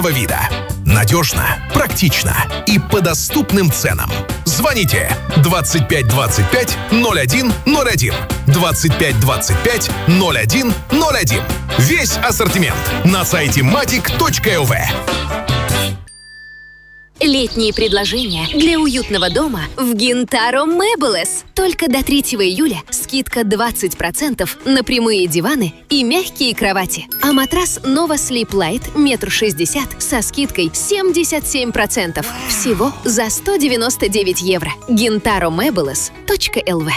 вида. Надежно, практично и по доступным ценам. Звоните 25 25 01 01. 25 25 01 01. Весь ассортимент на сайте matic.lv. Летние предложения для уютного дома в Гинтаро Мебелес. Только до 3 июля скидка 20% на прямые диваны и мягкие кровати. А матрас Nova Sleep Light 1,60 м со скидкой 77%. Всего за 199 евро. GintaroMebeles.lv.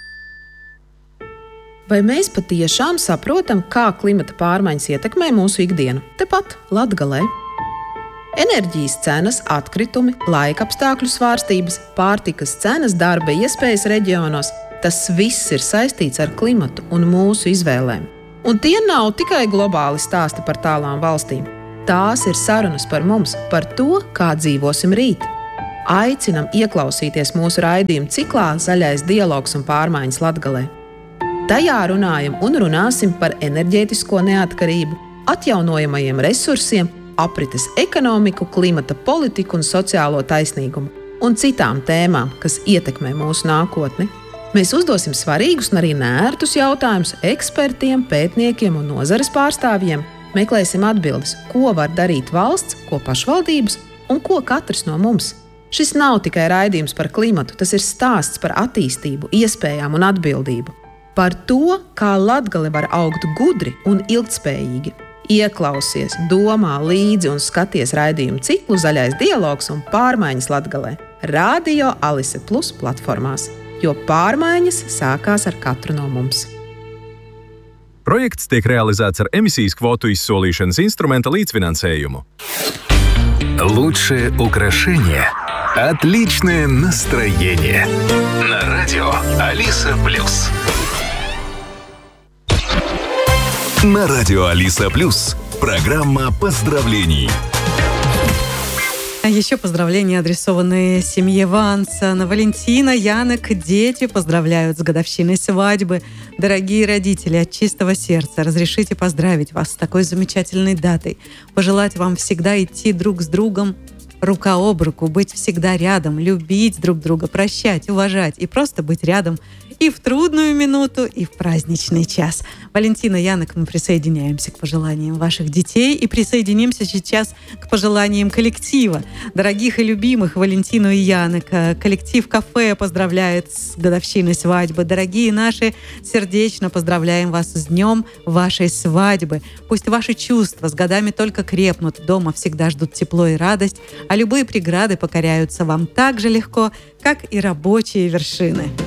Vai mēs patiešām saprotam, kā klimata pārmaiņas ietekmē mūsu ikdienu? Tepat Latgalē. Enerģijas cenas, atkritumi, laikapstākļu svārstības, pārtikas cenas, darba iespējas reģionos – tas viss ir saistīts ar klimatu un mūsu izvēlēm. Un tie nav tikai globāli stāsti par tālām valstīm. Tās ir sarunas par mums, par to, kā dzīvosim rīt. Aicinam ieklausīties mūsu raidījuma ciklā Zaļais dialogs un pārmaiņas Latgalē. Tajā runājam un runāsim par enerģētisko neatkarību, atjaunojamajiem resursiem, aprites ekonomiku, klimata politiku un sociālo taisnīgumu un citām tēmām, kas ietekmē mūsu nākotni. Mēs uzdosim svarīgus un arī neērtus jautājumus ekspertiem, pētniekiem un nozares pārstāvjiem. Meklēsim atbildes, ko var darīt valsts, ko pašvaldības un ko katrs no mums. Šis nav tikai raidījums par klimatu, tas ir stāsts par attīstību, iespējām un atbildību. Par to, kā Latgale var augt gudri un ilgtspējīgi. Ieklausies, domā līdzi un skaties raidījumu ciklu Zaļais dialogs un pārmaiņas Latgalē. Radio Alise Plus platformās, jo pārmaiņas sākās ar katru no mums. Projekts tiek realizēts ar emisijas kvotu izsolīšanas instrumenta līdzfinansējumu. Лучшее украшение – отличное настроение. На радио Алиса Плюс. На радио Алиса Плюс. Программа поздравлений. А еще поздравления, адресованные семье Ванса. Валентина, Янок, дети поздравляют с годовщиной свадьбы. Дорогие родители, от чистого сердца разрешите поздравить вас с такой замечательной датой. Пожелать вам всегда идти друг с другом рука об руку, быть всегда рядом, любить друг друга, прощать, уважать и просто быть рядом и в трудную минуту, и в праздничный час. Валентина, Янок, мы присоединяемся к пожеланиям ваших детей и присоединимся сейчас к пожеланиям коллектива. Дорогих и любимых Валентину и Янок, коллектив «Кафе» поздравляет с годовщиной свадьбы. Дорогие наши, сердечно поздравляем вас с днем вашей свадьбы. Пусть ваши чувства с годами только крепнут, дома всегда ждут тепло и радость, а любые преграды покоряются вам так же легко, как и рабочие вершины.